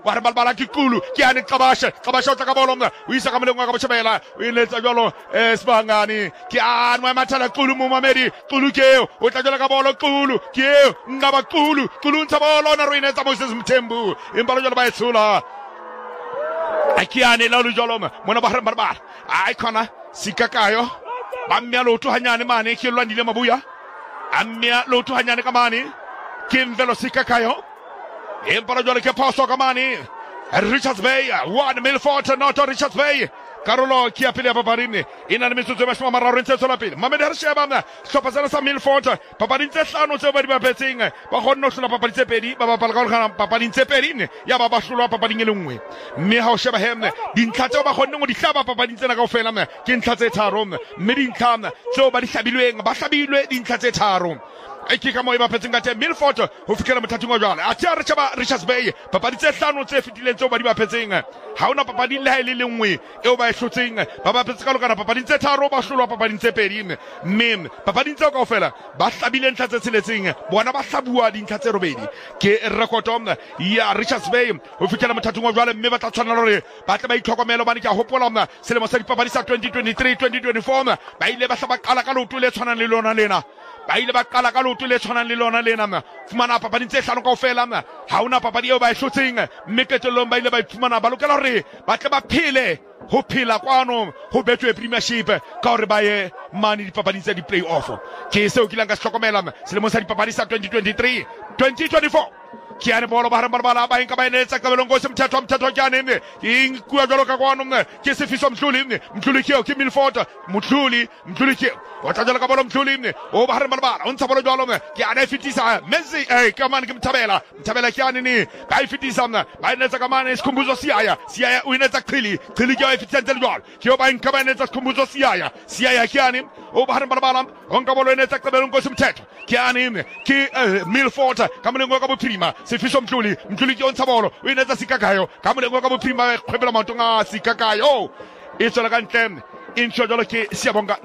wa re balbala ke Qulu ke ane Qabasha o tla ka bolo mna o isa ka moleng wa ka Botjhabela o inetsa jalo Sibangani ke ane wa mathala Qulu mo mamedi Qulu ke o tla jala ka bolo Qulu ke ngaba Qulu ntsha bolo na re inetsa Moses Mthembu impalo jalo ba etsula akiane la lo jalo mona ba barbar ai khona sikakayo ba mmya lotho hanyane mane ke lwandile mabuya ammya lotho hanyane ka mane ke mvelo sikakayo impalo jalo ke phoso ka mane Richards Bay 1 Milford not Richards Bay Karolo ki apile paparini ina le metsotso e mashome a mararo ntse tsola pele Mamedi ha re sheba mna hlopha sa Milford papading tse hlano tse ba di bapetseng ba kgonne ho hlola papading tse pedi ba bapala ka hona papading tse pedi ya ba hlolwa papading e le nngwe mme ha o sheba hemne dintlha tse ba kgonne go di hlaba papading tsena kaofela mna ke ntlha tse tharo mme dintlha mna tse ba di hlabilweng ba hlabilwe dintlha tse tharo Eki ka mo e bapetseng ka te Milford ho fikela mothating wa jwale a tsa re tshaba Richards Bay papadi tse hlano tse fitileng tse ba di bapetseng ha ona papadi le ha ile le nngwe eo ba e hlotseng ba bapetse ka lokana papading tse tharo ba hlolwa papading tse pedi mme papading tse kaofela ba hlabile ntlha tse tsheletseng bona ba hlabua dintlha tse robedi ke record ya Richards Bay ho fikela mothating wa jwale mme ba tla tshwana hore ba tla ba itlhokomela bana ke a hopola mna selemo sa dipapadi sa 2023-2024 ba ile ba hlaba qala ka loto le tshwanang le lona lena ba ile ba qala ka loto le tshwanang le lona lena mna fumana papading tse hlano kaofela mna ha ona papadi eo ba e hlotseng mme qetellong ba ile ba fumana ba lokela hore ba tle ba phele ho phela kwano ho Betway Premiership ka hore ba ye mane dipapading tsa di-play-off ke seo ke lang ka se hlokomela selemo sa dipapadi sa 2023-2024 ke ane bolo ba bala ba enka ba enetsa ka belongo se mthatho ke ane ing kua jalo ka kwano ke se fiso mhluli ke Milford mhluli ke o tla jalo ka bolo mhluli o ba bala o ntsha bolo jalo ke ane fitisa Menzi ka mane ke Mthabela ke ane ni ba fitisa ba enetsa ka mane Sikhumbuzo Siaya o enetsa Qhili ke o fitisa ntle jalo ke o ba enka ba enetsa Sikhumbuzo Siaya ke ane o ba bala o nka bolo enetsa ka belongo se mthatho ke ane ke Milford ka molengo ka bophirima Sefiso mhluli ke o ntsha bolo o inetsa Sikakayo ka molengo ka bophirima khwebela matonga Sikakayo e tswela ka ntle intso jalo ke Siyabonga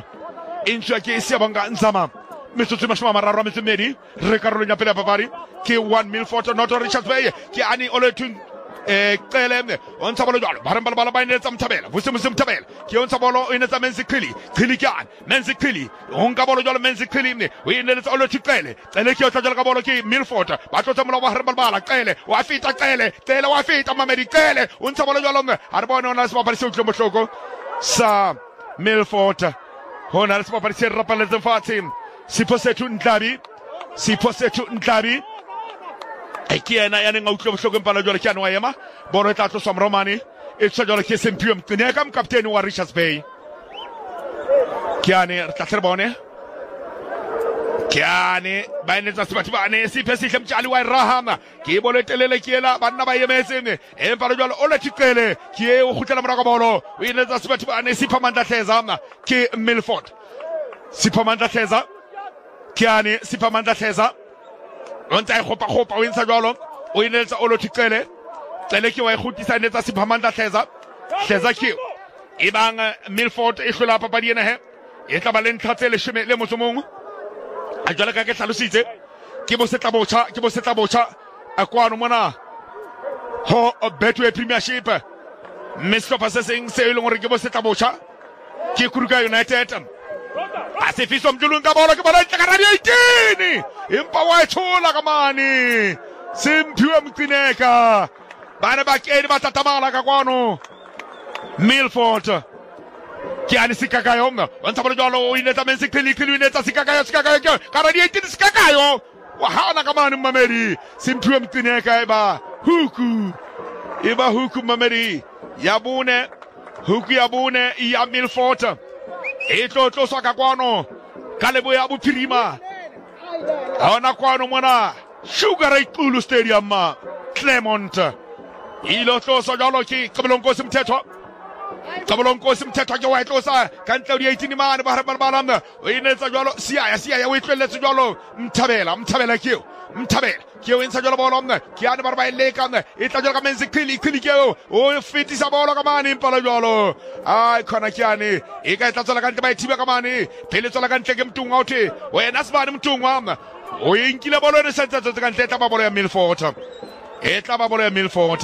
Nzama metsotso mashome a mararo a metsemedi re karolong ya pele ya papadi ke 1 Milford not Richards Bay ke ani Olethun qele o ntsha bolo jalo ba bala ba inetsa Mthabela Mthabela ke o ntsha bolo o inetsa Menzi Qhili kan Menzi Qhili o nka bolo jalo Menzi Qhili o inetsa Olethun qele ke o tla jalo ka bolo ke Milford ba tlotsa mola wa bala qele wa fita qele wa fita Mamedi qele o ntsha bolo jalo ha re bona ona se bapadi se utlwe mohloko sa Milford hona le se bapadi se rapaletseng fatshe Sipho Sethu Ndlabi ke yena ya neng a utlwe bohloko empala jwale ke ane wa ema bolo e tla tloswa moromane e tswa jwale ke Semphiwe Mgcineka mokaptene wa Richards Bay ke ane re tla tle re bone ke ane ba enetsa sebatho ba ane Siphe Sihle Mtshali wa Rahama ke bolo e telele ke ela banna ba emetseng empala jwale o letikele ke o khutlela morao ka bolo o enetsa sebatho ba ane Sipho Mandla ke Milford Sipho Mandla ke ane Sipho Mandla o ntse a gopa o intsha jwalo o inetsa Olethun qele ke wa e khutisa inetsa Sipho Mandla ke e bang Milford e hlola papadi ena he e tla ba le ntlha tse 10 le motso mongwe a jwale ka ke hlalositse ke bo setla botjha a kwano mona ho Betway Premiership Mr. se seng se ile gore ke bo setla botjha ke Kruger United a se fiso mjulung ka bolo ke bala ka radio 18 empa wa etshola ka mane Semphiwe Mgcineka bana ba kene ba tatamala ka kwano Milford ke ane Sikakayo o ntsha bolo jalo o inetsa Menzi Qhili o inetsa Sikakayo ka radio 18 Sikakayo wa hana ka mane Mamedi Semphiwe Mgcineka huku Mamedi ya bone huku ya bone ya Milford e tloswa ka kwano ka lebo ya bophirima ona kwano mona Sugar Ray Qulu Stadium Claremont ilo tloswa jalo ke Qabelonkosi Mthethwa ke wa tlosa ka ntle di 18 mane ba bala o inetsa jalo Siaya o itlweletse jalo Mthabela ke o intsha jalo bolo ke ane ba ileka e tla jalo ka Menzi Qhili ke o fitisa bolo ka mane impala jalo ai khona ke ane e ka tla tsala ka ntle ba ithiba ka mane phele tsala ka ntle ke Mtungwa uthi wena sibani Mtungwa o inkile bolo ne sentse ka ntle tla ba bolo ya Milford